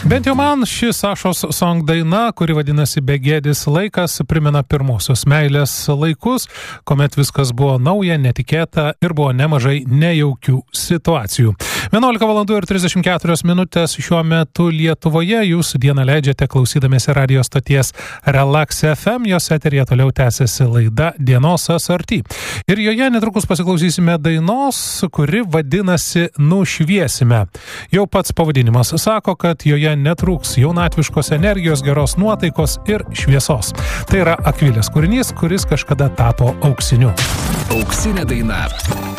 Bent jau man ši Sašos Song daina, kuri vadinasi Begėdis laikas, primena pirmosios meilės laikus, kuomet viskas buvo nauja, netikėta ir buvo nemažai nejaukių situacijų. 11:34 šiuo metu Lietuvoje, jūs dieną leidžiate klausydamėsi radio stoties Relax FM, jos eteryje toliau tęsiasi laida Dienos SRT. Ir joje netrukus pasiklausysime dainos, kuri vadinasi Nušviesime. Jau pats pavadinimas sako, kad joje netrūks jaunatviškos energijos, geros nuotaikos ir šviesos. Tai yra Akvilės kūrinys, kuris kažkada tapo auksiniu. Auksinė daina.